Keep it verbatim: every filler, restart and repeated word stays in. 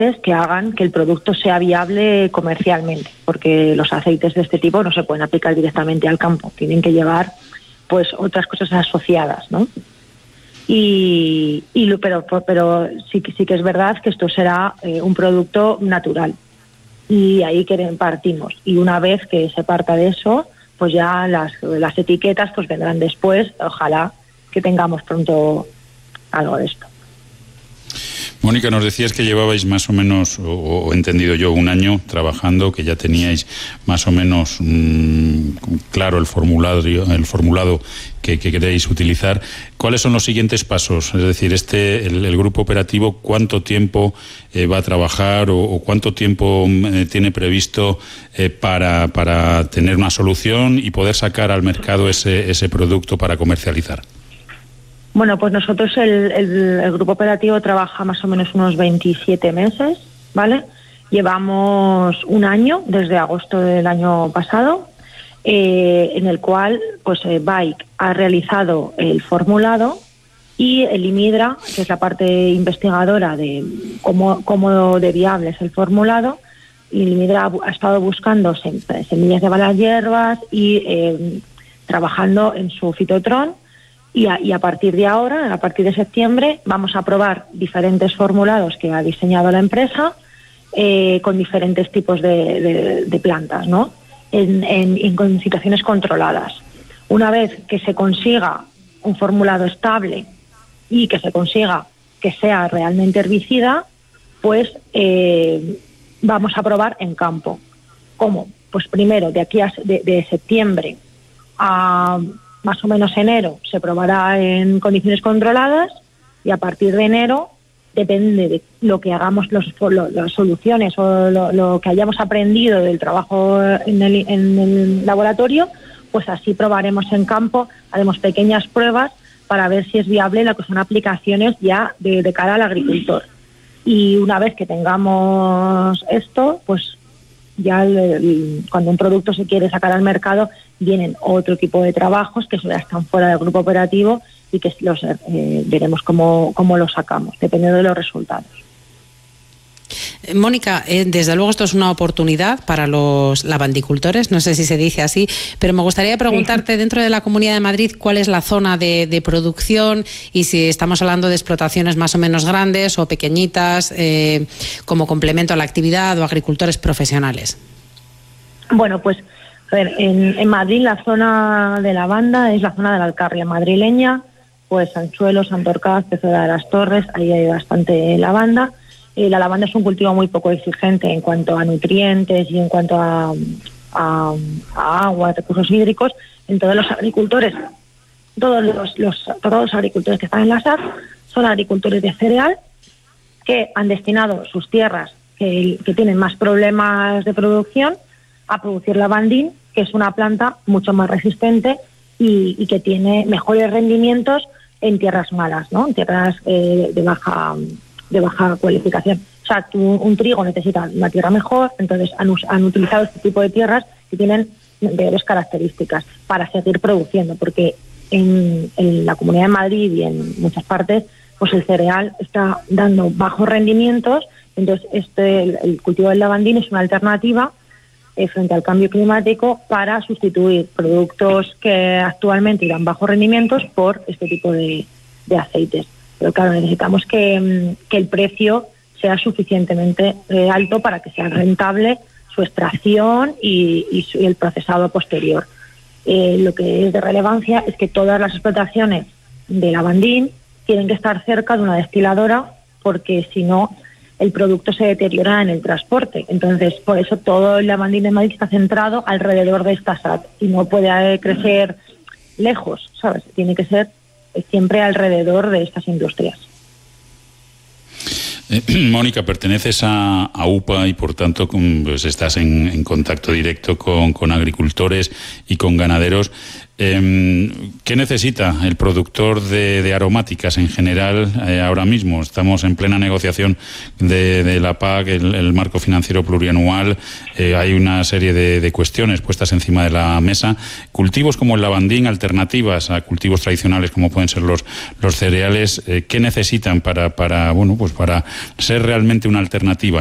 que hagan que el producto sea viable comercialmente, porque los aceites de este tipo no se pueden aplicar directamente al campo, tienen que llevar pues otras cosas asociadas, ¿no? Y, y lo, pero pero sí que sí que es verdad que esto será eh, un producto natural, y ahí que partimos, y una vez que se parta de eso, pues ya las, las etiquetas pues vendrán después. Ojalá que tengamos pronto algo de esto. Mónica, nos decías que llevabais más o menos, o, o entendido yo, un año trabajando, que ya teníais más o menos mmm, claro el formulario, el formulado que, que queréis utilizar. ¿Cuáles son los siguientes pasos? Es decir, este el, el grupo operativo, ¿cuánto tiempo eh, va a trabajar o, o cuánto tiempo eh, tiene previsto eh, para, para tener una solución y poder sacar al mercado ese, ese producto para comercializar? Bueno, pues nosotros el, el, el grupo operativo trabaja más o menos unos veintisiete meses, ¿vale? Llevamos un año, desde agosto del año pasado, eh, en el cual pues eh, Bike ha realizado el formulado, y el IMIDRA, que es la parte investigadora de cómo, cómo de viable es el formulado, y el IMIDRA ha, ha estado buscando sem, semillas de malas hierbas y eh, trabajando en su fitotron. Y a, y a partir de ahora, a partir de septiembre, vamos a probar diferentes formulados que ha diseñado la empresa eh, con diferentes tipos de, de, de plantas, ¿no? En, en, en situaciones controladas. Una vez que se consiga un formulado estable y que se consiga que sea realmente herbicida, pues eh, vamos a probar en campo. ¿Cómo? Pues primero, de aquí a de, de septiembre a más o menos enero se probará en condiciones controladas, y a partir de enero, depende de lo que hagamos, los, lo, las soluciones o lo, lo que hayamos aprendido del trabajo en el, en el laboratorio, pues así probaremos en campo, haremos pequeñas pruebas para ver si es viable lo que son aplicaciones ya de, de cara al agricultor. Y una vez que tengamos esto, pues ya el, el, cuando un producto se quiere sacar al mercado, vienen otro tipo de trabajos que ya están fuera del grupo operativo y que los eh, veremos cómo, cómo los sacamos, dependiendo de los resultados. Mónica, eh, desde luego esto es una oportunidad para los lavandicultores, no sé si se dice así, pero me gustaría preguntarte, sí, dentro de la Comunidad de Madrid, ¿cuál es la zona de, de producción y si estamos hablando de explotaciones más o menos grandes o pequeñitas eh, como complemento a la actividad, o agricultores profesionales? Bueno, pues a ver, en, en Madrid la zona de lavanda es la zona de la Alcarria madrileña, pues Anchuelo, Santorcaz, Pezuela de las Torres, ahí hay bastante lavanda. Eh, la lavanda es un cultivo muy poco exigente en cuanto a nutrientes y en cuanto a, a, a agua, recursos hídricos. Entonces los agricultores, todos los, los, todos los agricultores que están en la S A C son agricultores de cereal que han destinado sus tierras que, que tienen más problemas de producción a producir lavandín, que es una planta mucho más resistente y, y que tiene mejores rendimientos en tierras malas, ¿no? En tierras eh, de baja de baja cualificación. O sea, un, un trigo necesita una tierra mejor, entonces han, han utilizado este tipo de tierras que tienen mayores características para seguir produciendo, porque en, en la Comunidad de Madrid y en muchas partes, pues el cereal está dando bajos rendimientos, entonces este el, el cultivo del lavandín es una alternativa eh, frente al cambio climático para sustituir productos que actualmente dan bajos rendimientos por este tipo de, de aceites. Pero claro, necesitamos que, que el precio sea suficientemente eh, alto para que sea rentable su extracción y, y, su, y el procesado posterior. Eh, lo que es de relevancia es que todas las explotaciones de lavandín tienen que estar cerca de una destiladora, porque si no el producto se deteriora en el transporte. Entonces, por eso todo el lavandín de Madrid está centrado alrededor de esta S A C y no puede crecer lejos, ¿sabes? Tiene que ser siempre alrededor de estas industrias. Eh, Mónica, perteneces a, a U P A y por tanto pues estás en, en contacto directo con, con agricultores y con ganaderos. Eh, ¿Qué necesita el productor de, de aromáticas en general eh, ahora mismo? Estamos en plena negociación de, de la P A C, el, el marco financiero plurianual. Eh, hay una serie de, de cuestiones puestas encima de la mesa. Cultivos como el lavandín, alternativas a cultivos tradicionales como pueden ser los, los cereales, eh, ¿qué necesitan para, para, bueno, pues para ser realmente una alternativa